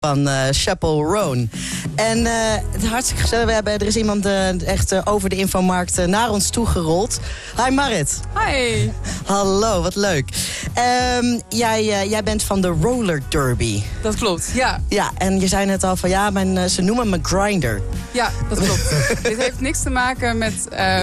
van Chappell Roan. En het hartstikke gezellig. Er is iemand echt over de infomarkt naar ons toegerold. Hi Marit. Hi. Hallo, wat leuk. Jij bent van de roller derby. Dat klopt, ja. Ja, en je zei net al van ze noemen me Grindr. Ja, dat klopt. Dit heeft niks te maken met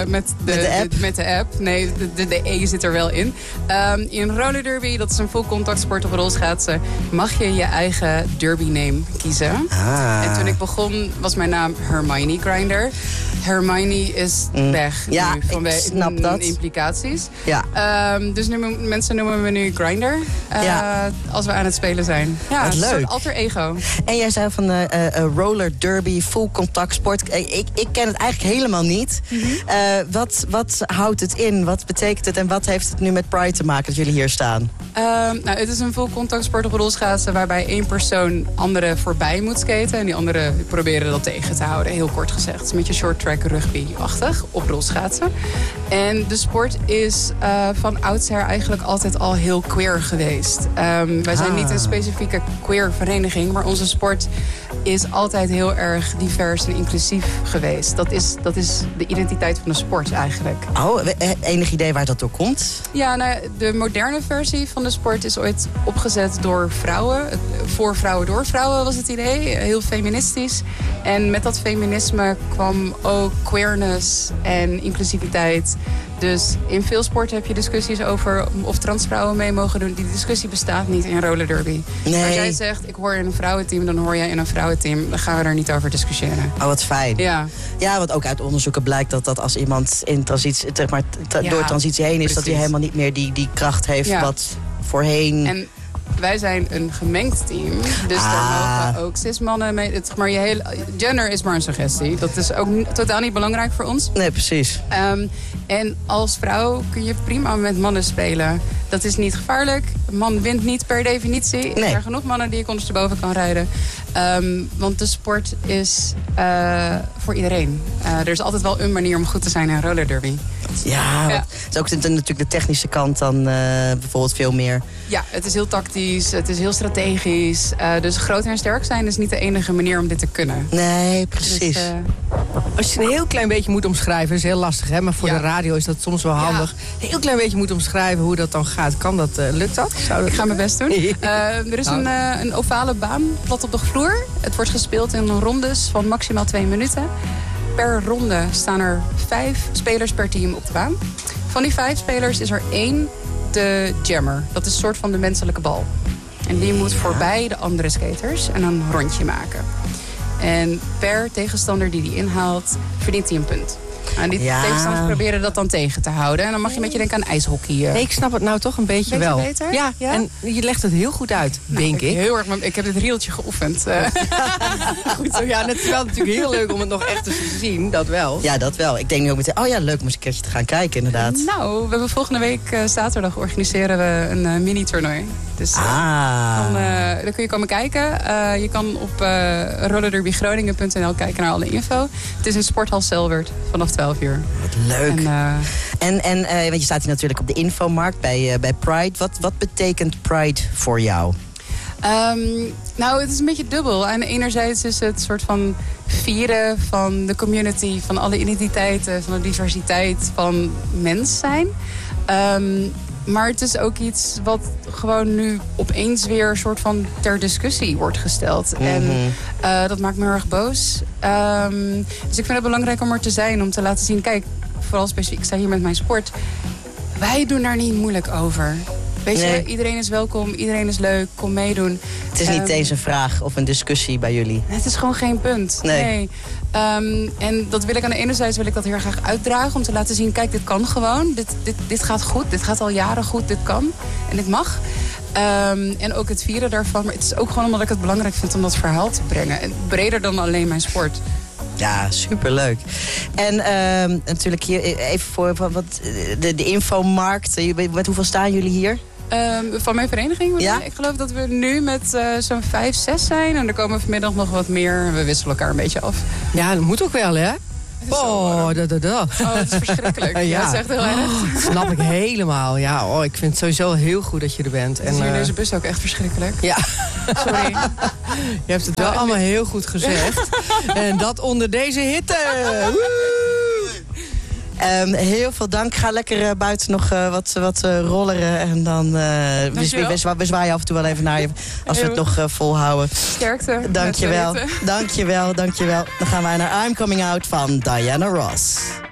de app. Nee, de E zit er wel in. In roller derby, dat is een full contact sport op rolschaatsen, mag je je eigen derby name kiezen. Ah. En toen ik begon was mijn naam Hermione Grinder. Hermione is weg nu vanwege implicaties. Ja. Dus mensen noemen me nu Grinder als we aan het spelen zijn. Ja, wat leuk. Een soort alter ego. En jij zei van roller derby, full contact sport. Ik ken het eigenlijk helemaal niet. Mm-hmm. Wat houdt het in? Wat betekent het? En wat heeft het nu met Pride te maken dat jullie hier staan? Het is een full contact sport op rolschaatsen waarbij één persoon anderen voorbij moet skaten. En die anderen proberen dat tegen te houden, heel kort gezegd. Het is een beetje short track rugby-achtig op rolschaatsen. En de sport is van oudsher eigenlijk altijd al heel queer geweest. Wij zijn niet een specifieke queer vereniging, maar onze sport is altijd heel erg divers en inclusief geweest. Dat is de identiteit van de sport eigenlijk. Oh, enig idee waar dat door komt? Ja, de moderne versie van de sport is ooit opgezet door vrouwen. Voor vrouwen, door vrouwen was het idee. Heel feministisch. En met dat feminisme kwam ook queerness en inclusiviteit. Dus in veel sporten heb je discussies over of transvrouwen mee mogen doen. Die discussie bestaat niet in roller derby. Nee. Als jij zegt, ik hoor in een vrouwenteam, dan hoor jij in een vrouwenteam. Dan gaan we er niet over discussiëren. Oh, wat fijn. Ja, want ook uit onderzoeken blijkt dat als iemand in transitie, door transitie heen is, precies, dat hij helemaal niet meer die kracht heeft wat voorheen. En wij zijn een gemengd team, dus daar mogen ook cis-mannen mee. Maar je hele gender is maar een suggestie. Dat is ook totaal niet belangrijk voor ons. Nee, precies. En als vrouw kun je prima met mannen spelen. Dat is niet gevaarlijk. Een man wint niet per definitie. Nee. Er zijn genoeg mannen die ik ondersteboven kan rijden. Want de sport is voor iedereen. Er is altijd wel een manier om goed te zijn in roller derby. Ja. Het is ook natuurlijk de technische kant dan bijvoorbeeld veel meer. Ja, het is heel tactisch, het is heel strategisch. Dus groot en sterk zijn is niet de enige manier om dit te kunnen. Nee, precies. Dus, als je een heel klein beetje moet omschrijven, is heel lastig, hè? Maar voor de radio is dat soms wel handig. Een heel klein beetje moet omschrijven hoe dat dan gaat. Kan dat, lukt dat? Ik ga mijn best doen. Er is een ovale baan, plat op de vloer. Het wordt gespeeld in rondes van maximaal 2 minuten. Per ronde staan er 5 spelers per team op de baan. Van die 5 spelers is er 1 de jammer. Dat is een soort van de menselijke bal. En die moet voorbij de andere skaters en een rondje maken. En per tegenstander die inhaalt, verdient hij een punt. En die tegenstanders proberen dat dan tegen te houden. En dan mag je een beetje denken aan ijshockey. Nee, ik snap het nou toch een beetje wel. Beter? Ja, en je legt het heel goed uit, denk ik. Heel erg, ik heb dit rieltje geoefend. Goed zo, het is wel natuurlijk heel leuk om het nog echt te zien, dat wel. Ja, dat wel. Ik denk nu ook meteen, leuk om eens een keertje te gaan kijken, inderdaad. Nou, we hebben volgende week zaterdag organiseren we een mini-toernooi. Dus dan kun je komen kijken. Je kan op rollerderbygroningen.nl kijken naar alle info. Het is in Sporthal Selwerd vanaf 12 uur. Wat leuk. Want je staat hier natuurlijk op de infomarkt bij Pride. Wat betekent Pride voor jou? Het is een beetje dubbel. En enerzijds is het een soort van vieren van de community, van alle identiteiten, van de diversiteit van mens zijn. Maar het is ook iets wat gewoon nu opeens weer een soort van ter discussie wordt gesteld. Mm-hmm. En dat maakt me heel erg boos. Dus ik vind het belangrijk om er te zijn, om te laten zien, kijk, vooral specifiek, ik sta hier met mijn sport. Wij doen daar niet moeilijk over. Weet je, iedereen is welkom, iedereen is leuk, kom meedoen. Het is niet eens een vraag of een discussie bij jullie. Het is gewoon geen punt. Nee. En dat wil ik aan de ene zijde heel erg graag uitdragen om te laten zien, kijk, dit kan gewoon. Dit gaat goed, dit gaat al jaren goed, dit kan en dit mag. En ook het vieren daarvan. Maar het is ook gewoon omdat ik het belangrijk vind om dat verhaal te brengen. En breder dan alleen mijn sport. Ja, superleuk. En natuurlijk hier even voor de infomarkt. Met hoeveel staan jullie hier? Van mijn vereniging? Ja? Ik geloof dat we nu met zo'n 5, 6 zijn. En er komen vanmiddag nog wat meer. We wisselen elkaar een beetje af. Ja, dat moet ook wel, hè? Oh, het is verschrikkelijk. Ja, het is echt heel erg. Snap ik helemaal. Ja, ik vind het sowieso heel goed dat je er bent. En hier in deze bus ook echt verschrikkelijk. Ja. Sorry. Je hebt het wel allemaal heel goed gezegd. En dat onder deze hitte. Heel veel dank. Ga lekker buiten nog wat rolleren. En dan we zwaaien af en toe wel even naar je. Als we het nog volhouden. Sterkte. Dankjewel. Dan gaan wij naar I'm Coming Out van Diana Ross.